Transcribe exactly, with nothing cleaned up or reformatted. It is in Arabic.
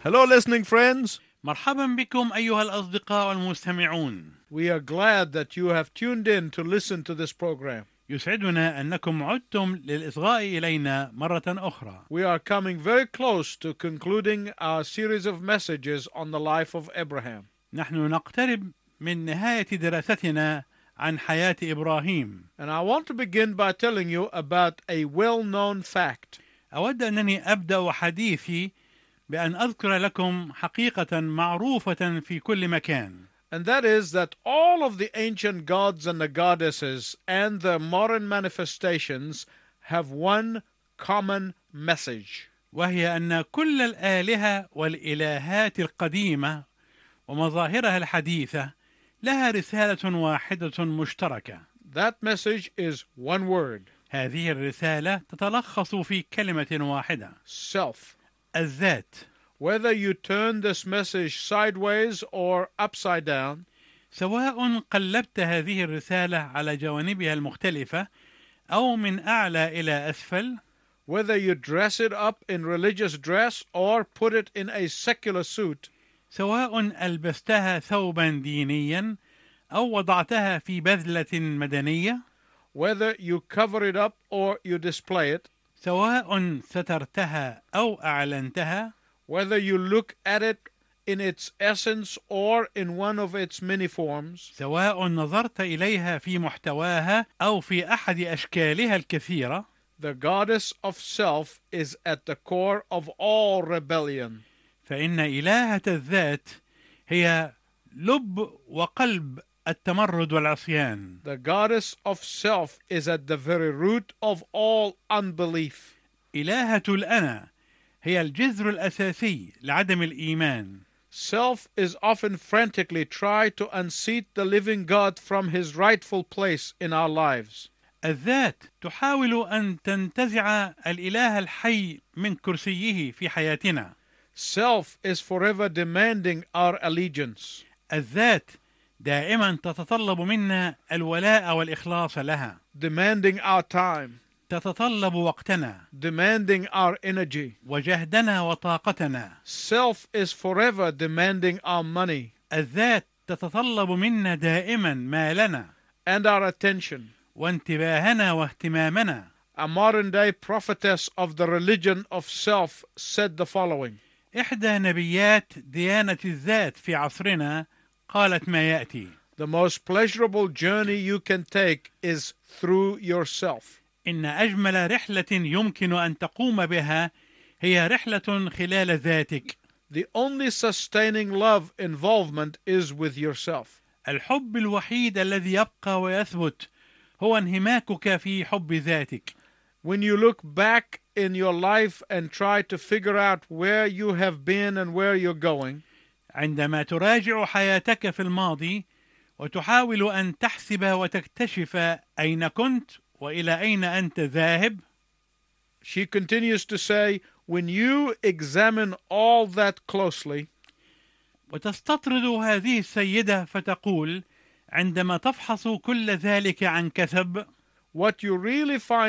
Hello, listening friends. مرحبا بكم أيها الأصدقاء المستمعون. We are glad that you have tuned in to listen to this program. يسعدنا أنكم عدتم للإصغاء إلينا مرة أخرى. We are coming very close to concluding our series of messages on the life of Abraham. نحن نقترب من نهاية دراستنا عن حياة إبراهيم. And I want to begin by telling you about a well-known fact. أود أنني أبدأ حديثي بأن أذكر لكم حقيقة معروفة في كل مكان. And that is that all of the ancient gods and the goddesses and their modern manifestations have one common message. وهي أن كل الآلهة والإلهات القديمة ومظاهرها الحديثة لها رسالة واحدة مشتركة. That message is one word. هذه الرسالة تتلخص في كلمة واحدة: self. الذات. Whether you turn this message sideways or upside down, سواء قلبت هذه الرسالة على جوانبها المختلفة أو من أعلى إلى أسفل, whether you dress it up in religious dress or put it in a secular suit, سواء ألبستها ثوبا دينيا أو وضعتها في بذلة مدنية, whether you cover it up or you display it, سواء سترتها أو أعلنتها, whether you look at it in its essence or in one of its many forms, سواء نظرت إليها في محتواها أو في أحد أشكالها الكثيرة, the goddess of self is at the core of all rebellion. فإن إلهة الذات هي لب وقلب التمرد والعصيان. The goddess of self is at the very root of all unbelief. إلهة الأنا هي الجذر الأساسي لعدم الإيمان. Self is often frantically tried to unseat the living God from his rightful place in our lives. الذات تحاول أن تنتزع الإله الحي من كرسيه في حياتنا. Self is forever demanding our allegiance. الذات دائما تتطلب منا الولاء والإخلاص لها. Demanding our time. تتطلب وقتنا. Demanding our energy. وجهدنا وطاقتنا. Self is forever demanding our money. الذات تتطلب منا دائما مالنا. And our attention. وانتباهنا واهتمامنا. A modern day prophetess of the religion of self said the following. إحدى نبيات ديانة الذات في عصرنا قالت ما يأتي: The most pleasurable journey you can take is through yourself. إن أجمل رحلة يمكن أن تقوم بها هي رحلة خلال ذاتك. The only sustaining love involvement is with yourself. الحب الوحيد الذي يبقى ويثبت هو انهماكك في حب ذاتك. When you look back in your life and try to figure out where you have been and where you're going, عندما تراجع حياتك في الماضي وتحاول أن تحسب وتكتشف أين كنت وإلى أين أنت ذاهب, she continues to say, when you examine all that closely, وتستطرد هذه السيدة فتقول عندما تفحص كل ذلك عن كثب, what you really find